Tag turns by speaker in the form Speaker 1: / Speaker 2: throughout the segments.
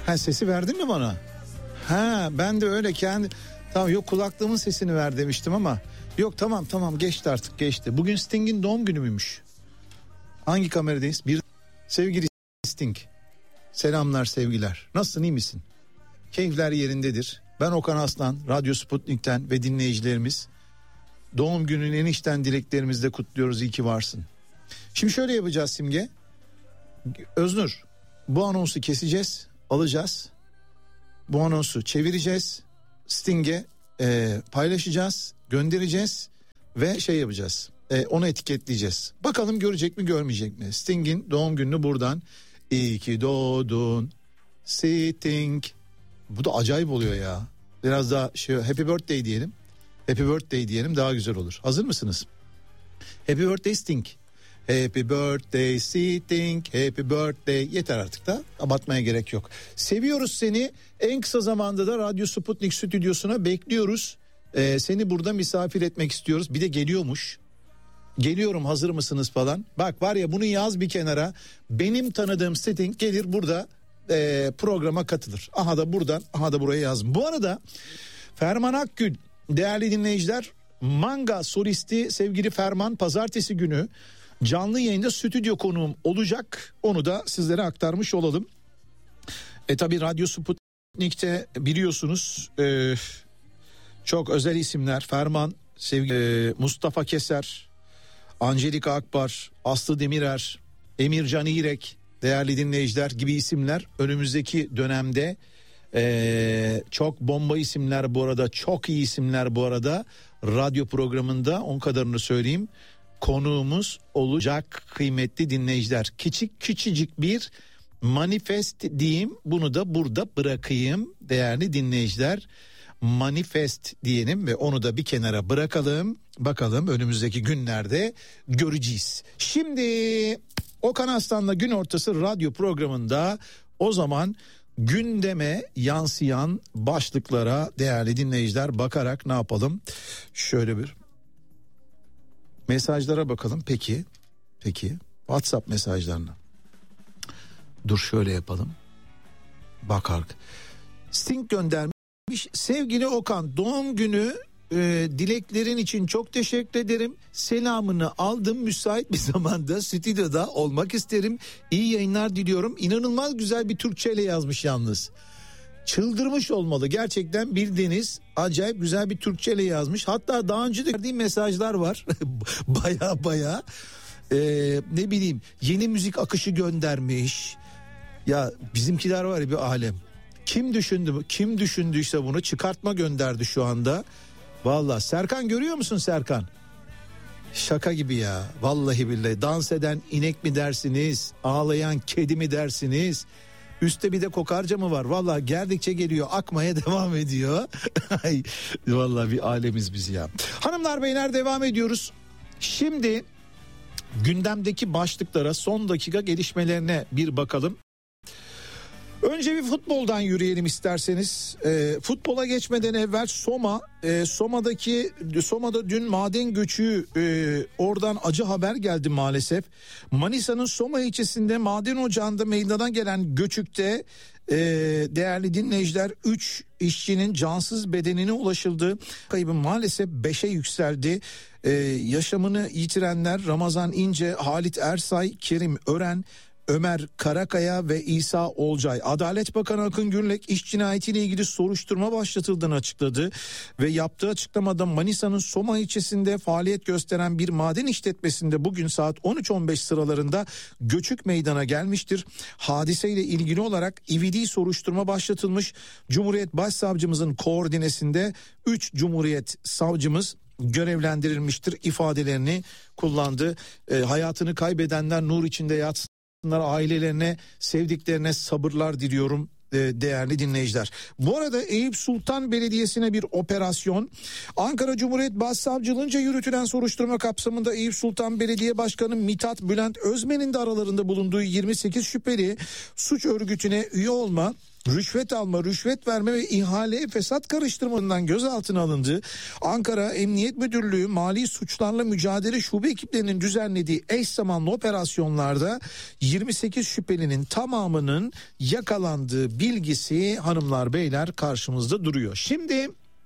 Speaker 1: Ha, sesi verdin mi bana? Ha, ben de öyle kendi... Tamam, yok kulaklığımın sesini ver demiştim ama... Yok tamam geçti artık, geçti. Bugün Sting'in doğum günü müymüş? Hangi kameradayız? Sevgili Sting. Selamlar, sevgiler. Nasılsın, iyi misin? Keyifler yerindedir. Ben Okan Aslan, Radyo Sputnik'ten ve dinleyicilerimiz... Doğum gününün en içten dileklerimizi de kutluyoruz. İyi ki varsın. Şimdi şöyle yapacağız Simge. Öznur, bu anonsu keseceğiz, alacağız. Bu anonsu çevireceğiz. Sting'e paylaşacağız, göndereceğiz ve şey yapacağız. Onu etiketleyeceğiz. Bakalım görecek mi, görmeyecek mi? Sting'in doğum gününü buradan. İyi ki doğdun Sting. Bu da acayip oluyor ya. Biraz daha happy birthday diyelim. Happy birthday diyelim, daha güzel olur. Hazır mısınız? Happy birthday Sting. Happy birthday Sting. Happy birthday. Yeter artık da, abartmaya gerek yok. Seviyoruz seni. En kısa zamanda da Radyo Sputnik stüdyosuna bekliyoruz. Seni burada misafir etmek istiyoruz. Bir de geliyormuş. Geliyorum, hazır mısınız falan. Bak var ya, bunu yaz bir kenara. Benim tanıdığım Sting gelir burada programa katılır. Aha da buradan, aha da buraya yazdım. Bu arada Ferman Akgül, değerli dinleyiciler, manga solisti sevgili Ferman pazartesi günü canlı yayında stüdyo konuğum olacak. Onu da sizlere aktarmış olalım. Tabi Radyo Sputnik'te biliyorsunuz çok özel isimler. Ferman, sevgili Mustafa Keser, Angelika Akbar, Aslı Demirer, Emircan İrek, değerli dinleyiciler gibi isimler önümüzdeki dönemde çok bomba isimler bu arada, çok iyi isimler bu arada, radyo programında 10 kadarını söyleyeyim, konuğumuz olacak kıymetli dinleyiciler. Küçücük bir manifest diyeyim, bunu da burada bırakayım değerli dinleyiciler. Manifest diyelim ve onu da bir kenara bırakalım. Bakalım önümüzdeki günlerde göreceğiz. Şimdi Okan Aslan'la Gün Ortası radyo programında o zaman gündeme yansıyan başlıklara değerli dinleyiciler bakarak ne yapalım? Şöyle bir mesajlara bakalım. Peki WhatsApp mesajlarına. Dur şöyle yapalım. Bakar. Sting göndermiş. Sevgili Okan, doğum günü dileklerin için çok teşekkür ederim. Selamını aldım. Müsait bir zamanda stüdyoda olmak isterim. İyi yayınlar diliyorum. İnanılmaz güzel bir Türkçeyle yazmış yalnız. Çıldırmış olmalı. Gerçekten bildiğiniz acayip güzel bir Türkçeyle yazmış. Hatta daha önce de verdiğim mesajlar var. baya ne bileyim, yeni müzik akışı göndermiş. Ya bizimkiler var ya bir alem. Kim düşündüyse bunu çıkartma gönderdi şu anda. Vallahi Serkan, görüyor musun Serkan? Şaka gibi ya. Vallahi billahi, dans eden inek mi dersiniz? Ağlayan kedi mi dersiniz? Üstte bir de kokarca mı var? Vallahi geldikçe geliyor, akmaya devam ediyor. Vallahi bir alemiz biz ya. Hanımlar beyler, devam ediyoruz. Şimdi gündemdeki başlıklara, son dakika gelişmelerine bir bakalım. Önce bir futboldan yürüyelim isterseniz. Futbola geçmeden evvel Soma'da dün maden göçü, oradan acı haber geldi maalesef. Manisa'nın Soma ilçesinde maden ocağında meydana gelen göçükte değerli dinleyiciler 3 işçinin cansız bedenine ulaşıldı. Kaybı maalesef 5'e yükseldi. Yaşamını yitirenler Ramazan İnce, Halit Ersay, Kerim Ören, Ömer Karakaya ve İsa Olcay. Adalet Bakanı Akın Gürlek iş cinayetiyle ilgili soruşturma başlatıldığını açıkladı ve yaptığı açıklamada Manisa'nın Soma ilçesinde faaliyet gösteren bir maden işletmesinde bugün saat 13.15 sıralarında göçük meydana gelmiştir. Hadiseyle ilgili olarak ivedi soruşturma başlatılmış. Cumhuriyet Başsavcımızın koordinesinde 3 Cumhuriyet Savcımız görevlendirilmiştir ifadelerini kullandı. Hayatını kaybedenler nur içinde yatsın. Ailelerine, sevdiklerine sabırlar diliyorum değerli dinleyiciler. Bu arada Eyüp Sultan Belediyesi'ne bir operasyon. Ankara Cumhuriyet Başsavcılığınca yürütülen soruşturma kapsamında Eyüp Sultan Belediye Başkanı Mithat Bülent Özmen'in de aralarında bulunduğu 28 şüpheli suç örgütüne üye olma,
Speaker 2: rüşvet alma, rüşvet verme ve ihaleye fesat karıştırmalarından gözaltına alındı. Ankara Emniyet Müdürlüğü Mali Suçlarla Mücadele Şube ekiplerinin düzenlediği eş zamanlı operasyonlarda 28 şüphelinin tamamının yakalandığı bilgisi hanımlar beyler karşımızda duruyor. Şimdi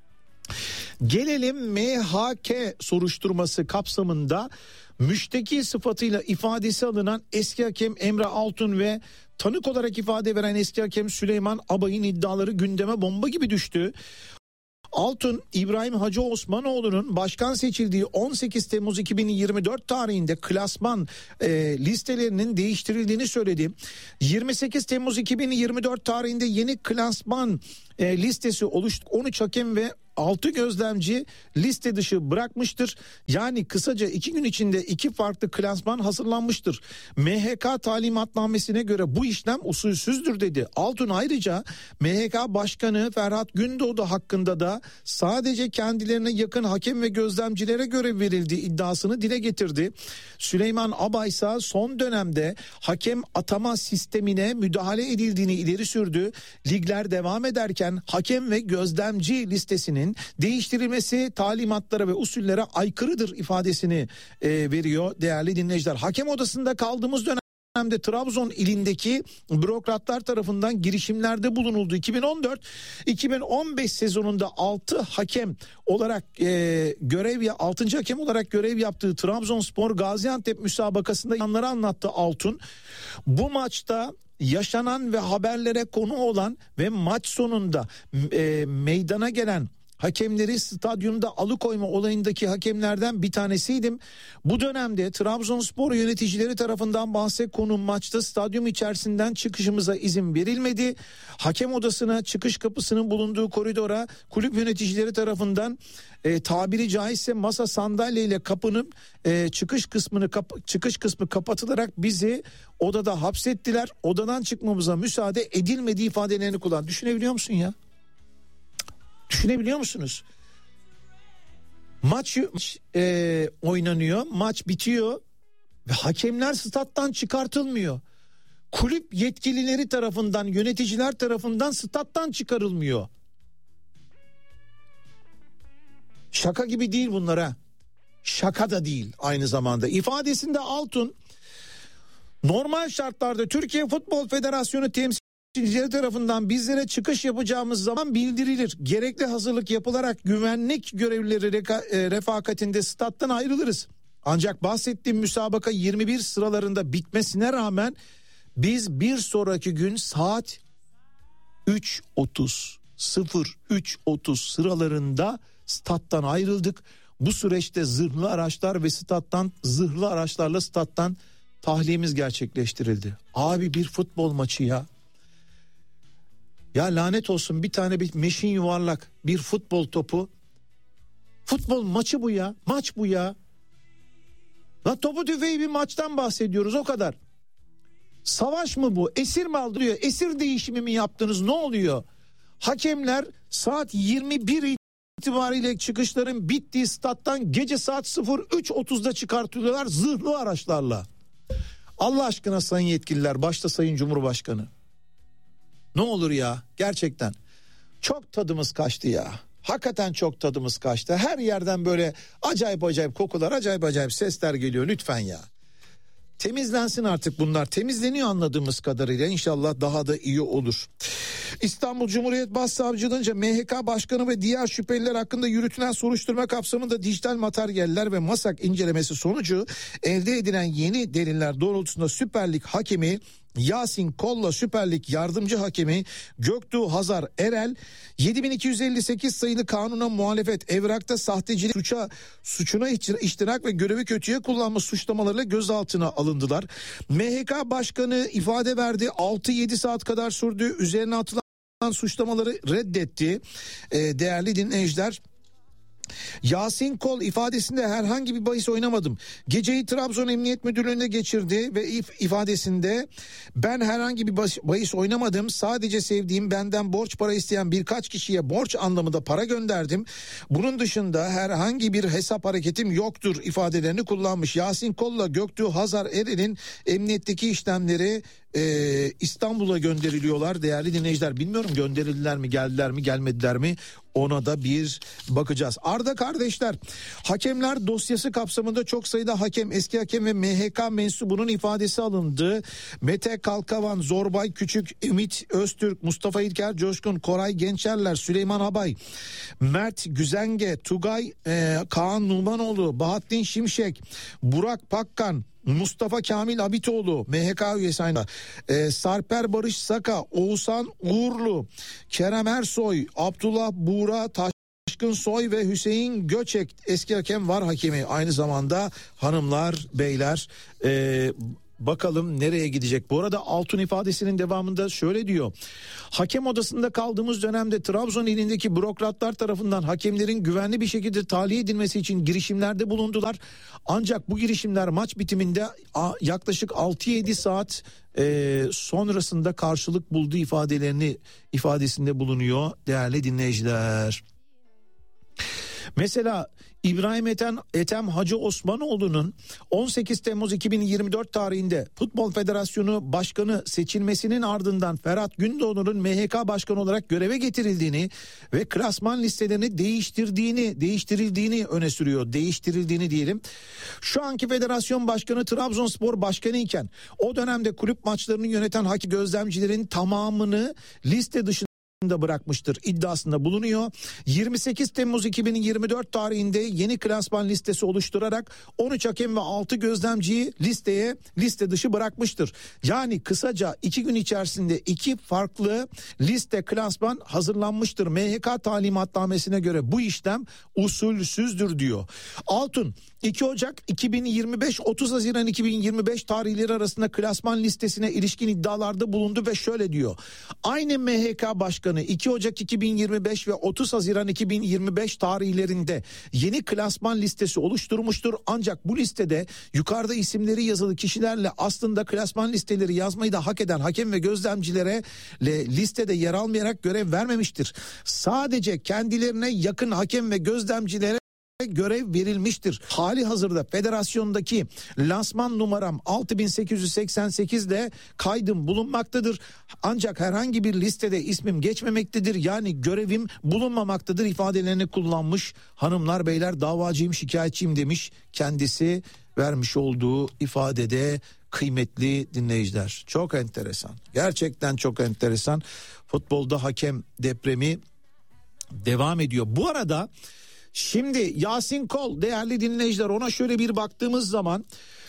Speaker 2: gelelim MHK soruşturması kapsamında müşteki sıfatıyla ifadesi alınan eski hakem Emre Altun ve tanık olarak ifade veren eski hakem Süleyman Abay'ın iddiaları gündeme bomba gibi düştü. Altun, İbrahim Hacı Osmanoğlu'nun başkan seçildiği 18 Temmuz 2024 tarihinde klasman listelerinin değiştirildiğini söyledi. 28 Temmuz 2024 tarihinde yeni klasman listesi oluştu. 13 hakem ve 6 gözlemci liste dışı bırakmıştır. Yani kısaca 2 gün içinde 2 farklı klasman hazırlanmıştır. MHK talimatnamesine göre bu işlem usulsüzdür dedi. Altun ayrıca MHK Başkanı Ferhat Gündoğdu hakkında da sadece kendilerine yakın hakem ve gözlemcilere görev verildiği iddiasını dile getirdi. Süleyman Abay ise son dönemde hakem atama sistemine müdahale edildiğini ileri sürdü. Ligler devam ederken hakem ve gözlemci listesinin değiştirilmesi talimatlara ve usullere aykırıdır ifadesini veriyor değerli dinleyiciler. Hakem odasında kaldığımız dönemde Trabzon ilindeki bürokratlar tarafından girişimlerde bulunuldu. 2014-2015 sezonunda 6 hakem olarak 6. hakem olarak görev yaptığı Trabzonspor Gaziantep müsabakasında yanları anlattı Altun. Bu maçta yaşanan ve haberlere konu olan ve maç sonunda meydana gelen hakemleri stadyumda alıkoyma olayındaki hakemlerden bir tanesiydim. Bu dönemde Trabzonspor yöneticileri tarafından bahse konu maçta stadyum içerisinden çıkışımıza izin verilmedi. Hakem odasına, çıkış kapısının bulunduğu koridora kulüp yöneticileri tarafından tabiri caizse masa sandalyeyle kapının çıkış kısmı kapatılarak bizi odada hapsettiler. Odadan çıkmamıza müsaade edilmediği ifadelerini kullandı. Düşünebiliyor musun ya? Düşünebiliyor musunuz? Maç oynanıyor, maç bitiyor ve hakemler stat'tan çıkartılmıyor. Kulüp yetkilileri tarafından, yöneticiler tarafından stat'tan çıkarılmıyor. Şaka gibi değil bunlara. Şaka da değil aynı zamanda. İfadesinde Altun, normal şartlarda Türkiye Futbol Federasyonu temsilcileri tarafından bizlere çıkış yapacağımız zaman bildirilir. Gerekli hazırlık yapılarak güvenlik görevlileri refakatinde stat'tan ayrılırız. Ancak bahsettiğim müsabaka 21 sıralarında bitmesine rağmen biz bir sonraki gün saat 3.30 sıralarında stat'tan ayrıldık. Bu süreçte zırhlı araçlarla stat'tan tahliyemiz gerçekleştirildi. Abi bir futbol maçı ya. Ya lanet olsun, bir tane bir meşin yuvarlak bir futbol topu. Futbol maçı bu ya. Maç bu ya. La topu tüfeği bir maçtan bahsediyoruz, o kadar. Savaş mı bu? Esir mi aldırıyor? Esir değişimi mi yaptınız? Ne oluyor? Hakemler saat 21 itibariyle çıkışların bittiği stat'tan gece saat 03.30'da çıkartılıyorlar zırhlı araçlarla. Allah aşkına sayın yetkililer, başta Sayın Cumhurbaşkanı. Ne olur ya, gerçekten çok tadımız kaçtı ya. Hakikaten çok tadımız kaçtı. Her yerden böyle acayip kokular, acayip sesler geliyor, lütfen ya. Temizlensin artık bunlar. Temizleniyor anladığımız kadarıyla, inşallah daha da iyi olur. İstanbul Cumhuriyet Başsavcılığınca MHK Başkanı ve diğer şüpheliler hakkında yürütülen soruşturma kapsamında dijital materyaller ve masak incelemesi sonucu elde edilen yeni deliller doğrultusunda Süper Lig hakemi Yasin Kolla, Süper Lig yardımcı hakemi Göktuğ Hazar Erel 7258 sayılı kanuna muhalefet, evrakta sahtecilik suçuna iştirak ve görevi kötüye kullanma suçlamalarıyla gözaltına alındılar. MHK Başkanı ifade verdi, 6-7 saat kadar sürdü, üzerine atılan suçlamaları reddetti. Değerli dinleyiciler, Yasin Kol ifadesinde herhangi bir bahis oynamadım. Geceyi Trabzon Emniyet Müdürlüğü'nde geçirdi ve ifadesinde ben herhangi bir bahis oynamadım. Sadece sevdiğim, benden borç para isteyen birkaç kişiye borç anlamında para gönderdim. Bunun dışında herhangi bir hesap hareketim yoktur ifadelerini kullanmış. Yasin Kol'la Göktuğ Hazar Erel'in emniyetteki işlemleri İstanbul'a gönderiliyorlar değerli dinleyiciler. Bilmiyorum gönderildiler mi, geldiler mi, gelmediler mi, ona da bir bakacağız. Arda kardeşler, hakemler dosyası kapsamında çok sayıda hakem, eski hakem ve MHK mensubunun ifadesi alındı. Mete Kalkavan, Zorbay Küçük, Ümit Öztürk, Mustafa İlker Coşkun, Koray Gençerler, Süleyman Abay, Mert Güzenge, Tugay Kaan Numanoğlu, Bahattin Şimşek, Burak Pakkan, Mustafa Kamil Abitoğlu, MHK üyesi aynı. Sarper Barış Saka, Oğuzhan Uğurlu, Kerem Ersoy, Abdullah Buğra Taşkın Soy ve Hüseyin Göçek eski hakem var hakemi. Aynı zamanda hanımlar, beyler, bakalım nereye gidecek. Bu arada Altun ifadesinin devamında şöyle diyor. Hakem odasında kaldığımız dönemde Trabzon ilindeki bürokratlar tarafından hakemlerin güvenli bir şekilde tahliye edilmesi için girişimlerde bulundular. Ancak bu girişimler maç bitiminde yaklaşık 6-7 saat sonrasında karşılık bulduğu ifadesinde bulunuyor değerli dinleyiciler. Mesela İbrahim Ethem Hacı Osmanoğlu'nun 18 Temmuz 2024 tarihinde Futbol Federasyonu Başkanı seçilmesinin ardından Ferhat Gündoğdu'nun MHK Başkanı olarak göreve getirildiğini ve klasman listelerini değiştirildiğini öne sürüyor. Değiştirildiğini diyelim. Şu anki federasyon başkanı Trabzonspor Başkanı iken o dönemde kulüp maçlarını yöneten hakem gözlemcilerin tamamını liste dışında bırakmıştır iddiasında bulunuyor. 28 Temmuz 2024 tarihinde yeni klasman listesi oluşturarak 13 hakem ve 6 gözlemciyi liste dışı bırakmıştır. Yani kısaca 2 gün içerisinde 2 farklı liste klasman hazırlanmıştır. MHK talimatnamesine göre bu işlem usulsüzdür diyor. Altun 2 Ocak 2025 30 Haziran 2025 tarihleri arasında klasman listesine ilişkin iddialarda bulundu ve şöyle diyor. Aynı MHK Başkanı 2 Ocak 2025 ve 30 Haziran 2025 tarihlerinde yeni klasman listesi oluşturmuştur. Ancak bu listede yukarıda isimleri yazılı kişilerle aslında klasman listeleri yazmayı da hak eden hakem ve gözlemcilere listede yer almayarak görev vermemiştir. Sadece kendilerine yakın hakem ve gözlemcilere görev verilmiştir. Hali hazırda federasyondaki lansman numaram 6888'de kaydım bulunmaktadır. Ancak herhangi bir listede ismim geçmemektedir. Yani görevim bulunmamaktadır ifadelerini kullanmış. Hanımlar beyler davacıyım, şikayetçiyim demiş. Kendisi vermiş olduğu ifadede kıymetli dinleyiciler. Çok enteresan. Gerçekten çok enteresan. Futbolda hakem depremi devam ediyor. Bu arada şimdi Yasin Kol değerli dinleyiciler, ona şöyle bir baktığımız zaman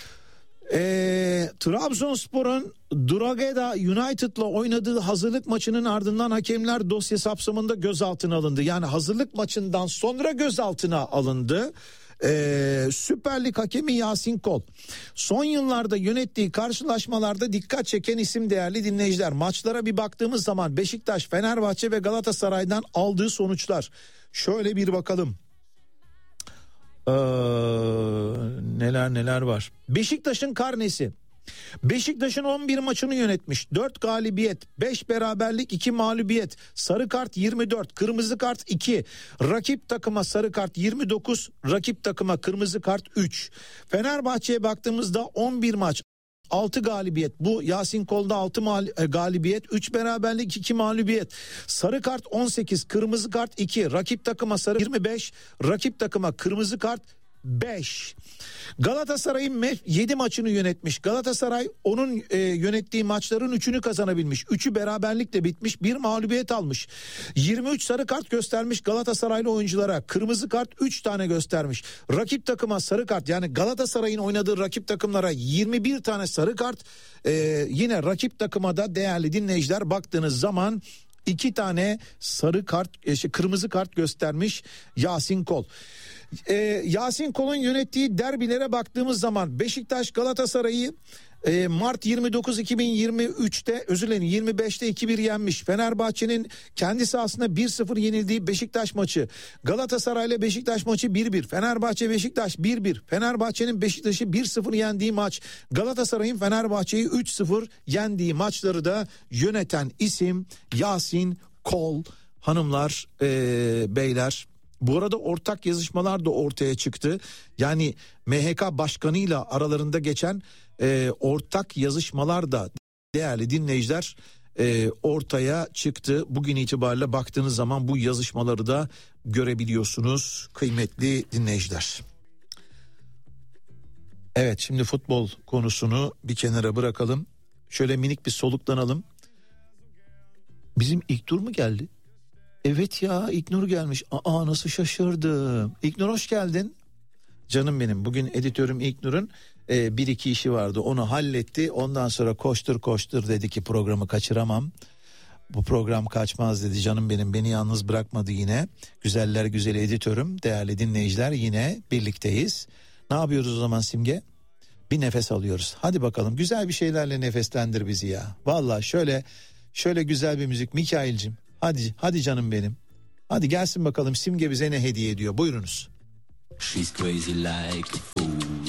Speaker 2: Trabzonspor'un Drogheda United'la oynadığı hazırlık maçının ardından hakemler dosyası kapsamında gözaltına alındı. Yani hazırlık maçından sonra gözaltına alındı. Süper Lig hakemi Yasin Kol. Son yıllarda yönettiği karşılaşmalarda dikkat çeken isim değerli dinleyiciler. Maçlara bir baktığımız zaman Beşiktaş, Fenerbahçe ve Galatasaray'dan aldığı sonuçlar. Şöyle bir bakalım. Neler var. Beşiktaş'ın karnesi. Beşiktaş'ın 11 maçını yönetmiş. 4 galibiyet, 5 beraberlik, 2 mağlubiyet. Sarı kart 24, kırmızı kart 2. Rakip takıma sarı kart 29, rakip takıma kırmızı kart 3. Fenerbahçe'ye baktığımızda 11 maç, 6 galibiyet. Bu Yasin Kol'da 6 galibiyet, 3 beraberlik, 2 mağlubiyet. Sarı kart 18, kırmızı kart 2. Rakip takıma sarı 25, rakip takıma kırmızı kart 5. Galatasaray'ın 7 maçını yönetmiş. Galatasaray onun yönettiği maçların 3'ünü kazanabilmiş. 3'ü beraberlikle bitmiş. 1 mağlubiyet almış. 23 sarı kart göstermiş Galatasaraylı oyunculara. Kırmızı kart 3 tane göstermiş. Rakip takıma sarı kart, yani Galatasaray'ın oynadığı rakip takımlara 21 tane sarı kart. Yine rakip takıma da değerli dinleyiciler baktığınız zaman 2 tane sarı kart, kırmızı kart göstermiş Yasin Kol. Yasin Kol'un yönettiği derbilere baktığımız zaman Beşiktaş Galatasaray'ı Mart 29 2023'te 25'te 2-1 yenmiş. Fenerbahçe'nin kendi sahasında 1-0 yenildiği Beşiktaş maçı. Galatasaray'la Beşiktaş maçı 1-1. Fenerbahçe Beşiktaş 1-1. Fenerbahçe'nin Beşiktaş'ı 1-0 yendiği maç. Galatasaray'ın Fenerbahçe'yi 3-0 yendiği maçları da yöneten isim Yasin Kol. Hanımlar, beyler. Bu arada ortak yazışmalar da ortaya çıktı. Yani MHK başkanıyla aralarında geçen ortak yazışmalar da değerli dinleyiciler ortaya çıktı. Bugün itibariyle baktığınız zaman bu yazışmaları da görebiliyorsunuz kıymetli dinleyiciler. Evet, şimdi futbol konusunu bir kenara bırakalım. Şöyle minik bir soluklanalım. Bizim İlknur mu geldi? Evet ya, İlknur gelmiş. Aa, nasıl şaşırdım. İlknur hoş geldin. Canım benim, bugün editörüm İlknur'un bir iki işi vardı, onu halletti. Ondan sonra koştur dedi ki programı kaçıramam. Bu program kaçmaz dedi, canım benim, beni yalnız bırakmadı yine. Güzeller güzeli editörüm, değerli dinleyiciler, yine birlikteyiz. Ne yapıyoruz o zaman Simge? Bir nefes alıyoruz. Hadi bakalım, güzel bir şeylerle nefeslendir bizi ya. Vallahi şöyle güzel bir müzik Mikail'cim. Hadi canım benim. Hadi gelsin bakalım Simge bize ne hediye ediyor. Buyurunuz. She's crazy like a fool.